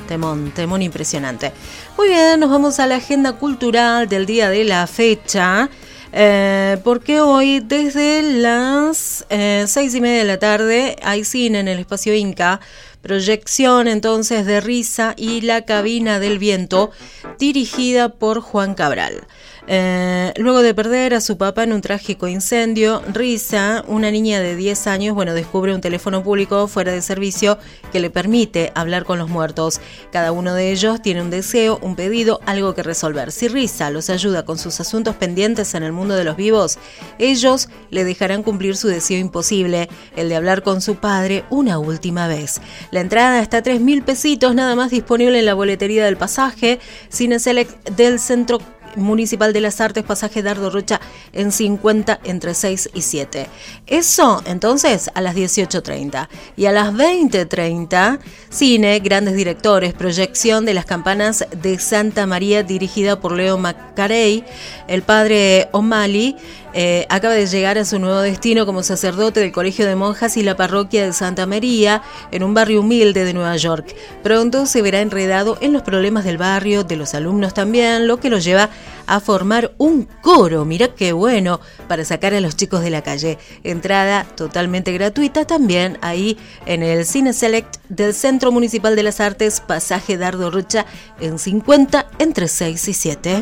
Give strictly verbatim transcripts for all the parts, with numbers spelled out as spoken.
temón, temón impresionante. Muy bien, nos vamos a la agenda cultural del día de la fecha. Eh, porque hoy desde las eh, seis y media de la tarde hay cine en el Espacio Inca, proyección entonces de Risa y la Cabina del Viento, dirigida por Juan Cabral. Eh, luego de perder a su papá en un trágico incendio, Risa, una niña de diez años, bueno, descubre un teléfono público fuera de servicio que le permite hablar con los muertos. Cada uno de ellos tiene un deseo, un pedido, algo que resolver. Si Risa los ayuda con sus asuntos pendientes en el mundo de los vivos, ellos le dejarán cumplir su deseo imposible, el de hablar con su padre una última vez. La entrada está a tres mil pesitos, nada más, disponible en la boletería del Pasaje, Cine Select del Centro Municipal de las Artes, Pasaje Dardo Rocha en cincuenta, entre seis y siete. Eso entonces a las dieciocho treinta. Y a las veinte treinta, cine, grandes directores, proyección de Las Campanas de Santa María, dirigida por Leo Macarey. El padre O'Malley eh, acaba de llegar a su nuevo destino como sacerdote del Colegio de Monjas y la parroquia de Santa María, en un barrio humilde de Nueva York. Pronto se verá enredado en los problemas del barrio, de los alumnos también, lo que lo lleva a formar un coro, mirá qué bueno, para sacar a los chicos de la calle. Entrada totalmente gratuita también ahí en el Cine Select del Centro Municipal de las Artes, Pasaje Dardo Rocha en cincuenta, entre seis y siete.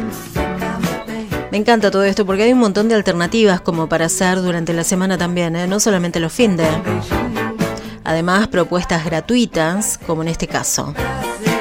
Me encanta todo esto porque hay un montón de alternativas como para hacer durante la semana también, ¿eh? No solamente los findes. Además, propuestas gratuitas, como en este caso.